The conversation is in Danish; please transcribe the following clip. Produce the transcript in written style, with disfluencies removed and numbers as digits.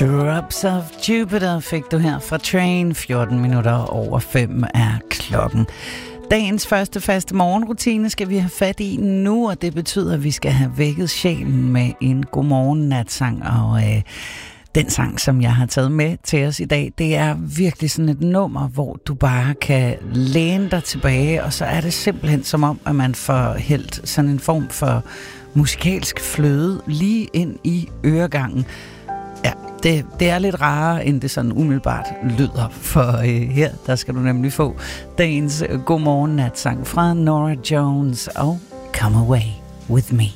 Drops of Jupiter fik du her fra Train. 14 minutter over 5 er klokken. Dagens første faste morgenrutine skal vi have fat i nu, og det betyder, at vi skal have vækket sjælen med en godmorgen-natsang. Og den sang, som jeg har taget med til os i dag, det er virkelig sådan et nummer, hvor du bare kan læne dig tilbage, og så er det simpelthen som om, at man får hældt sådan en form for musikalsk fløde lige ind i øregangen. Ja, det er lidt rarere, end det sådan umiddelbart lyder, for her, der skal du nemlig få dagens godmorgen-natsang fra Norah Jones og Come Away With Me.